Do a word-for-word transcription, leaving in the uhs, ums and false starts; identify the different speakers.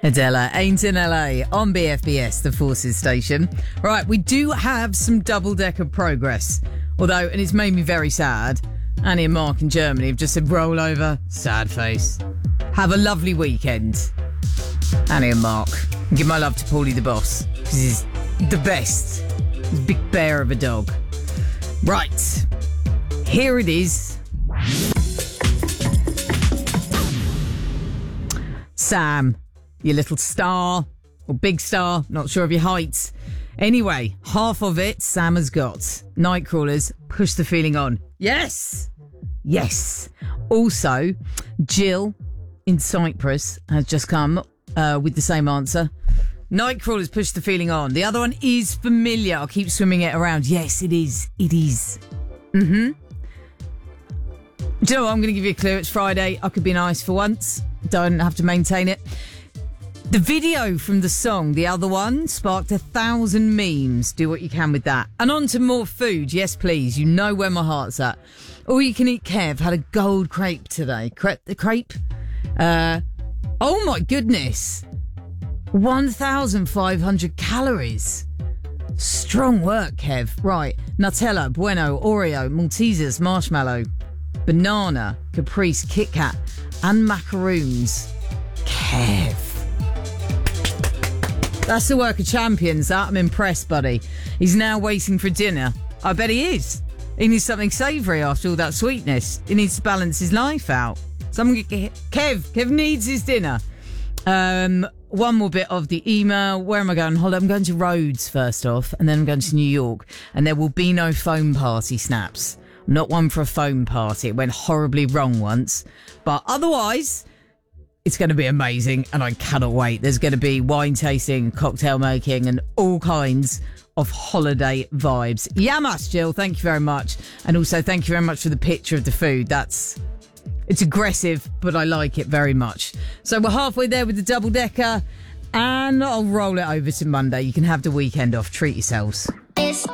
Speaker 1: Adela, Ain't in L A on B F B S, the Forces station. Right, we do have some double-decker progress. Although, and it's made me very sad, Annie and Mark in Germany have just said, roll over, sad face. Have a lovely weekend, Annie and Mark. And give my love to Paulie the boss, because he's the best. He's a big bear of a dog. Right, here it is. Sam, your little star, or big star, not sure of your height. Anyway, half of it Sam has got. Nightcrawlers, push the feeling on. Yes! Yes. Also, Jill in Cyprus has just come uh, with the same answer. Nightcrawlers, push the feeling on. The other one is familiar. I'll keep swimming it around. Yes, it is. It is. Mm-hmm. Do you know what? I'm going to give you a clue. It's Friday. I could be nice for once. Don't have to maintain it. The video from the song, the other one, sparked a thousand memes. Do what you can with that. And on to more food. Yes, please. You know where my heart's at. All you can eat Kev had a gold crepe today. Crepe, the crepe? Uh, oh my goodness. one thousand five hundred calories. Strong work, Kev. Right. Nutella, Bueno, Oreo, Maltesers, Marshmallow, Banana, Caprice, Kit Kat, and macaroons. Kev. That's the work of champions, that. I'm impressed, buddy. He's now waiting for dinner. I bet he is. He needs something savoury after all that sweetness. He needs to balance his life out. Someone get, Kev, Kev needs his dinner. Um, one more bit of the email. Where am I going on holiday? I'm going to Rhodes first off, and then I'm going to New York. And there will be no foam party snaps. I'm not one for a foam party. It went horribly wrong once. But otherwise, it's going to be amazing, and I cannot wait. There's going to be wine tasting, cocktail making, and all kinds of holiday vibes. Yamas, Jill, thank you very much. And also, thank you very much for the picture of the food. That's... It's aggressive, but I like it very much. So we're halfway there with the double-decker, and I'll roll it over to Monday. You can have the weekend off. Treat yourselves.